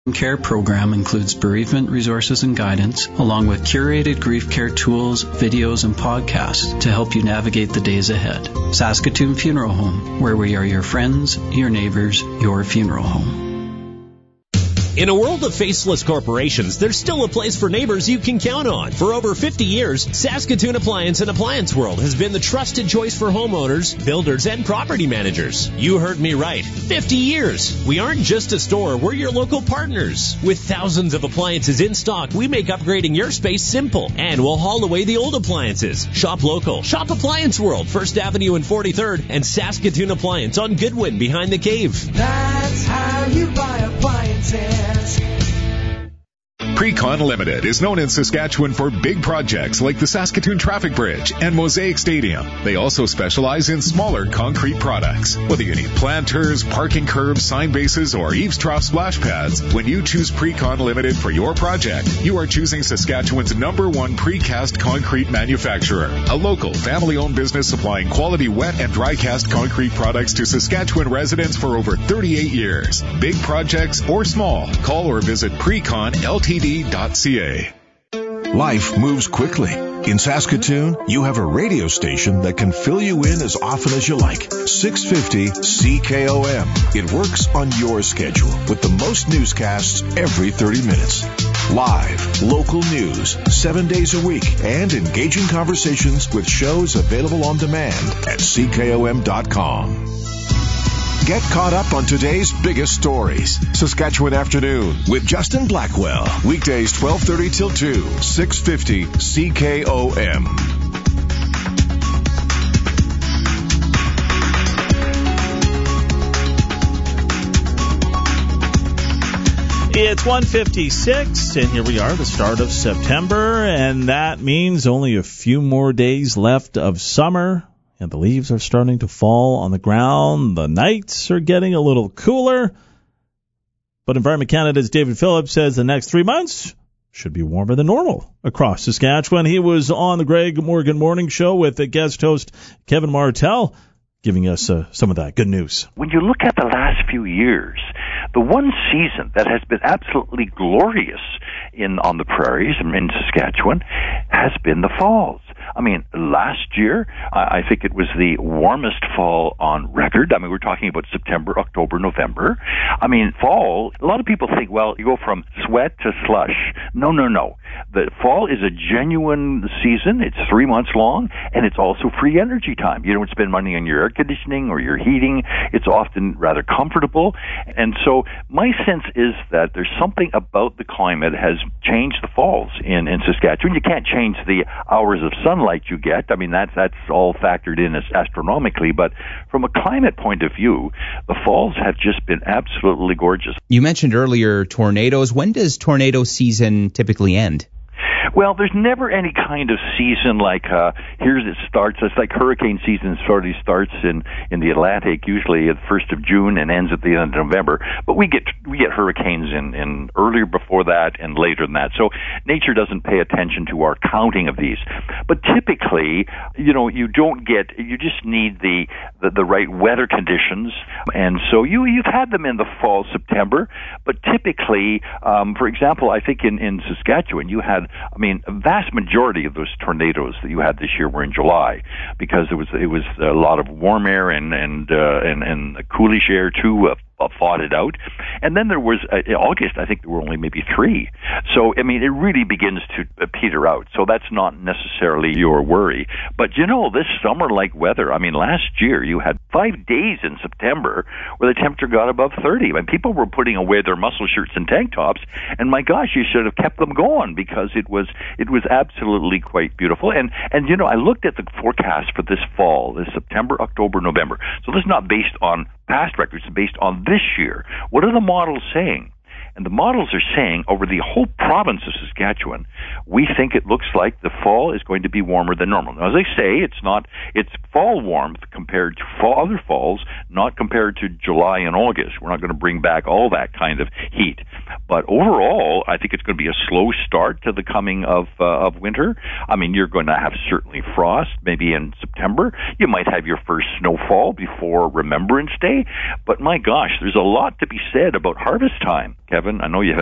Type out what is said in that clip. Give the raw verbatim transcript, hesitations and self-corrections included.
Care program includes bereavement resources and guidance, along with curated grief care tools, videos, and podcasts to help you navigate the days ahead. Saskatoon Funeral Home, where we are your friends, your neighbors, your funeral home. In a world of faceless corporations, there's still a place for neighbors you can count on. For over fifty years, Saskatoon Appliance and Appliance World has been the trusted choice for homeowners, builders, and property managers. You heard me right. fifty years. We aren't just a store, we're your local partners. With thousands of appliances in stock, we make upgrading your space simple. And we'll haul away the old appliances. Shop local. Shop Appliance World, First Avenue and forty-third, and Saskatoon Appliance on Goodwin behind the Cave. That's how you buy appliances. Precon Limited is known in Saskatchewan for big projects like the Saskatoon Traffic Bridge and Mosaic Stadium. They also specialize in smaller concrete products. Whether you need planters, parking curbs, sign bases, or eaves trough splash pads, when you choose Precon Limited for your project, you are choosing Saskatchewan's number one precast concrete manufacturer. A local, family-owned business supplying quality wet and dry cast concrete products to Saskatchewan residents for over thirty-eight years. Big projects or small, call or visit precon L T D dot C A. Life moves quickly. In Saskatoon, you have a radio station that can fill you in as often as you like. six fifty C K O M. It works on your schedule with the most newscasts every thirty minutes. Live, local news, seven days a week, and engaging conversations with shows available on demand at C K O M dot com. Get caught up on today's biggest stories. Saskatchewan Afternoon with Justin Blackwell. Weekdays twelve thirty till two, six fifty C K O M. It's one fifty-six, and here we are, the start of September, and that means only a few more days left of summer. And the leaves are starting to fall on the ground. The nights are getting a little cooler. But Environment Canada's David Phillips says the next three months should be warmer than normal across Saskatchewan. He was on the Greg Morgan Morning Show with the guest host Kevin Martell, giving us uh, some of that good news. When you look at the last few years, the one season that has been absolutely glorious in on the prairies and in Saskatchewan has been the falls. I mean, last year, I think it was the warmest fall on record. I mean, we're talking about September, October, November. I mean, fall, a lot of people think, well, you go from sweat to slush. No, no, no. The fall is a genuine season. It's three months long, and it's also free energy time. You don't spend money on your air conditioning or your heating. It's often rather comfortable. And so my sense is that there's something about the climate has changed the falls in, in Saskatchewan. You can't change the hours of sunlight you get. I mean, that's, that's all factored in as astronomically. But from a climate point of view, the falls have just been absolutely gorgeous. You mentioned earlier tornadoes. When does tornado season typically end? Well, there's never any kind of season like, uh, here's it starts. It's like hurricane season sort of starts in, in the Atlantic, usually at the first of June and ends at the end of November. But we get, we get hurricanes in, in earlier before that and later than that. So nature doesn't pay attention to our counting of these. But typically, you know, you don't get, you just need the, the, the right weather conditions. And so you, you've had them in the fall, September. But typically, um, for example, I think in, in Saskatchewan, you had, I mean, a vast majority of those tornadoes that you had this year were in July because it was it was a lot of warm air and and uh, and, and coolish air too. Uh, fought it out. And then there was, uh, in August, I think there were only maybe three. So, I mean, it really begins to uh, peter out. So that's not necessarily your worry. But, you know, this summer-like weather, I mean, last year you had five days in September where the temperature got above thirty. I mean, people were putting away their muscle shirts and tank tops, and my gosh, you should have kept them going because it was it was absolutely quite beautiful. And, and you know, I looked at the forecast for this fall, this September, October, November. So this is not based on past records, it's based on this year. What are the models saying? And the models are saying over the whole province of Saskatchewan, we think it looks like the fall is going to be warmer than normal. Now, as I say, it's not, it's fall warmth compared to fall, other falls, not compared to July and August. We're not going to bring back all that kind of heat. But overall, I think it's going to be a slow start to the coming of, uh, of winter. I mean, you're going to have certainly frost, maybe in September. You might have your first snowfall before Remembrance Day. But my gosh, there's a lot to be said about harvest time, Kevin. seven. I know you